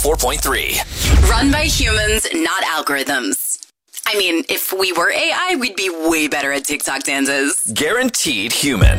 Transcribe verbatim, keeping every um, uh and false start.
four point three. Run by humans, not algorithms. I mean, if we were A I, we'd be way better at TikTok dances. Guaranteed human.